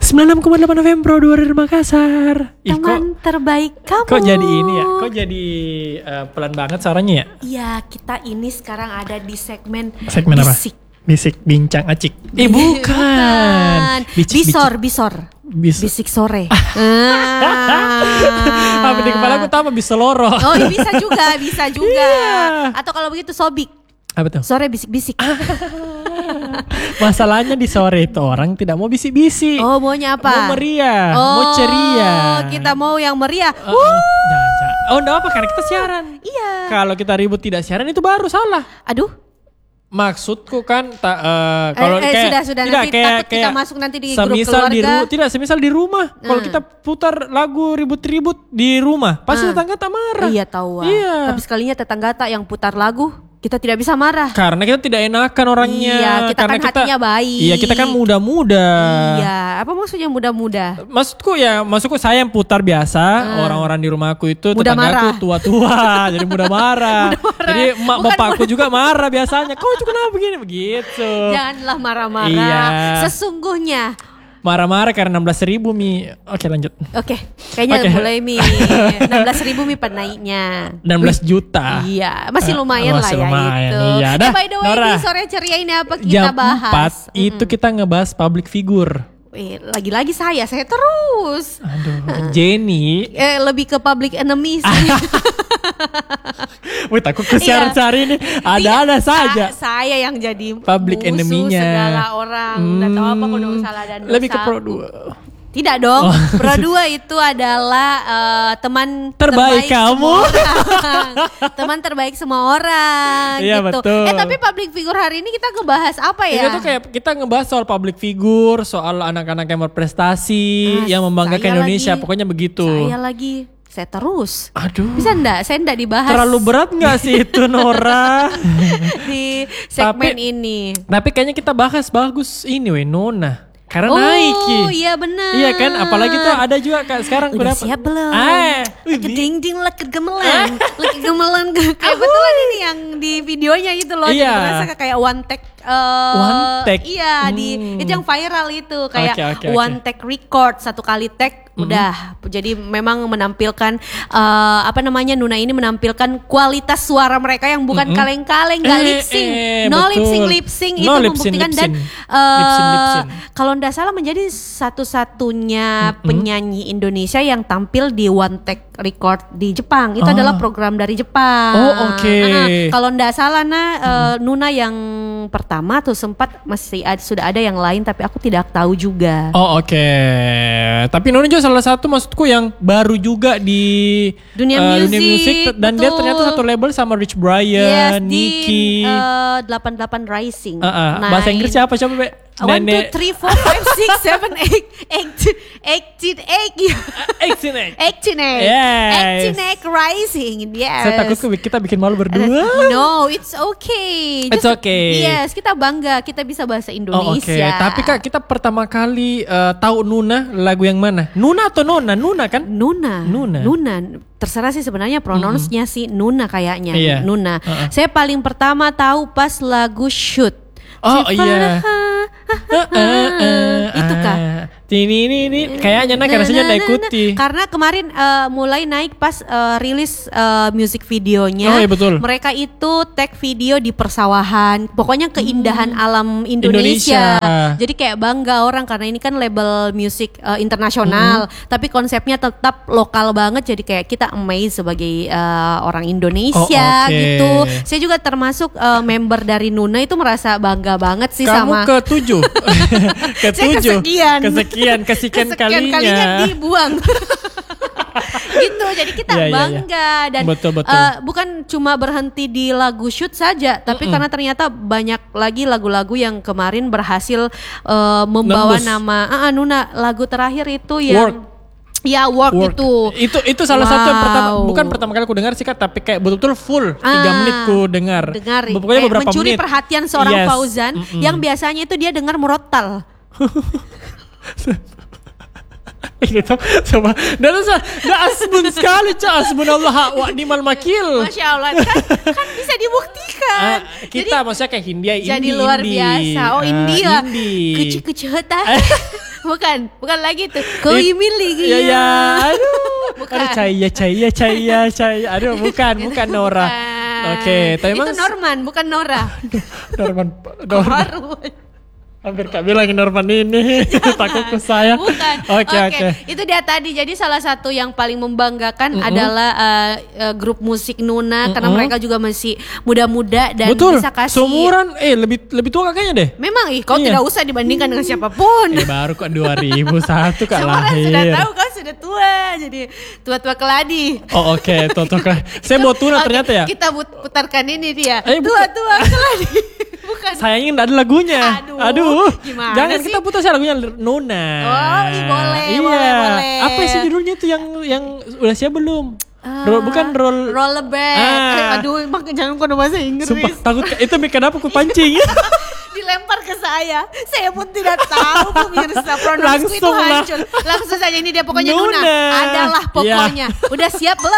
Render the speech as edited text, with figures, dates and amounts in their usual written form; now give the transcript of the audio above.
96,8 FM Pro 2 dari Makassar. Teman terbaik kamu. Kok jadi ini ya? Kok jadi pelan banget suaranya ya? Iya, kita ini sekarang ada di segmen apa? bisik. Bisik bincang acik. Bukan. Bisor. Bisik sore. Apa di kepala aku tahu bisa loro. Oh, bisa juga. Iya. Atau kalau begitu sobik. Apa tuh? Sore bisik-bisik. Masalahnya di sore itu orang tidak mau bisik-bisik. Oh, maunya apa? Mau meriah, mau ceria. Kita mau yang meriah. Jangan. Oh, enggak apa karena kita siaran. Iya. Kalau kita ribut tidak siaran itu baru salah. Aduh. Maksudku kan kalau kayak sudah tidak nanti kayak kita masuk nanti di grup keluarga. Semisal di rumah. Kalau kita putar lagu ribut-ribut di rumah, pasti tetangga tak marah. Iya tahu. Iya. Tapi sekalinya tetangga tak yang putar lagu, kita tidak bisa marah. Karena kita tidak enakan orangnya. Iya, kita karena kan hatinya baik. Iya, kita kan muda-muda. Iya, apa maksudnya muda-muda? Maksudku saya yang putar biasa. Orang-orang di rumahku itu muda tetanggaku marah. Tua-tua, jadi muda marah. Jadi bapakku juga marah biasanya. Kau juga kenapa begini begitu? Janganlah marah-marah. Iya. Sesungguhnya marah-marah karena 16.000 Mi. Oke lanjut. Oke, kayaknya mulai Mi 16.000 Mi penaiknya 16 juta. Iya, masih lumayan lah ya itu. Iya. By the way, Nora, di sore ceria ini apa kita jam bahas? 4 itu kita ngebahas public figure. Lagi-lagi saya terus. Aduh, Jenny. Lebih ke public enemy sih. Wih, takut kesiaran sehari ini ada saja. Saya yang jadi public musuh enemy-nya segala orang. Nggak tahu apa kalau salah dan dosa. Lebih ke Pro 2. Tidak dong. Pro 2 itu adalah teman terbaik kamu. Teman terbaik semua orang. Iya, gitu. betul. Tapi public figure hari ini kita ngebahas apa ya? Itu tuh kayak kita ngebahas soal public figure, soal anak-anak yang berprestasi, yang membanggakan Indonesia, pokoknya begitu. Saya terus. Aduh. Bisa enggak? Saya enggak dibahas. Terlalu berat enggak sih itu Nora? Di segmen ini. Tapi kayaknya kita bahas bagus ini Nona. Karena naik. Oh iya benar. Iya kan? Apalagi tuh ada juga Kak sekarang udah siap belum? Keding-ding lek gemelan. Lek gemelan kayak betulan ini yang di videonya gitu loh. Iya. Jadi merasa kayak one take. Iya itu yang viral itu kayak one take record, satu kali take udah. Jadi memang menampilkan Nuna ini menampilkan kualitas suara mereka yang bukan kaleng-kaleng, gak lip sync, lip sync itu membuktikan dan kalau nggak salah menjadi satu-satunya penyanyi Indonesia yang tampil di one take record di Jepang. Itu adalah program dari Jepang. Oh oke. Kalau nggak salah Nuna yang pertama tuh sempat sudah ada yang lain tapi aku tidak tahu juga. Oh oke. Tapi Nuna juga salah satu maksudku yang baru juga di dunia musik dan betul. dia ternyata satu label sama Rich Brian, Nicky. 88 Rising. Bahasa Inggris siapa coba Be? 1, 2, 3, 4, 5, 6, 7, 8 18 Rising. Yes. Saya takut kita bikin malu berdua. No, it's okay. It's okay. Yes, kita bangga kita bisa bahasa Indonesia. Oke. Tapi Kak, kita pertama kali tahu Nuna lagu yang mana? Nuna atau Nona? Nuna kan? Nuna. Terserah sih sebenarnya pronounce-nya sih Nuna kayaknya. Iya. Nuna. Saya paling pertama tahu pas lagu Shoot. Oh iya. Itu Kak. Ini kayaknya rasanya udah ikuti. Karena kemarin mulai naik pas rilis music videonya. Oh iya betul. Mereka itu tag video di persawahan. Pokoknya keindahan alam Indonesia. Jadi kayak bangga orang karena ini kan label music internasional, tapi konsepnya tetap lokal banget. Jadi kayak kita amazed sebagai orang Indonesia gitu. Saya juga termasuk member dari Nuna itu merasa bangga banget sih. Kamu sama ketujuh. Kesekian kalinya dibuang. Gitu, jadi kita bangga dan betul. Bukan cuma berhenti di lagu Shoot saja, tapi karena ternyata banyak lagi lagu-lagu yang kemarin berhasil membawa nama Nuna. Lagu terakhir itu yang Work. Itu salah satu yang pertama kali aku dengar sih Kak, tapi kayak betul-betul full 3 menit ku dengar. Pokoknya beberapa mencuri menit. Perhatian seorang Fauzan yang biasanya itu dia dengar murotal. Gitu, coba. Dan asbun sekali, asbunallah wa ni'mal wakil. Masya Allah, kan bisa dibuktikan. Kita maksudnya kayak Hindia, jadi luar biasa. Oh India, kecil-kecil bukan lagi tuh. Kau miliki ya. Aduh. Bukan. Aduh, caya. Aduh, bukan Nora. Oke, tapi itu Norman, bukan Nora. Norman. Baru. Hampir Kak bilang Norman ini takut ke saya. Bukan. Oke. Itu dia tadi. Jadi salah satu yang paling membanggakan adalah grup musik Nuna karena mereka juga masih muda-muda dan bisa kasih. Seumuran lebih tua kakaknya deh. Memang kau tidak usah dibandingkan dengan siapapun. Baru kok 2001 Kak lahir. Sudah tahu kau sudah tua. Jadi tua-tua keladi. Oh oke, tua-tua keladi. Saya mau tuna ternyata ya. Kita putarkan ini dia. Tua-tua keladi. Bukan. Sayangin gak ada lagunya. Aduh. Gimana Jangan sih? kita putar lagunya Nona. Oh, boleh. Apa sih judulnya tuh yang udah siap belum? Bukan Rollerblade. Aduh, jangan kau bahasa Inggris. Sumpah takut itu kenapa aku pancing. Dilempar ke saya pun tidak tahu pemirsa, pronounsku itu hancur. Langsung saja ini dia pokoknya Nuna adalah pokoknya. Udah siap belum?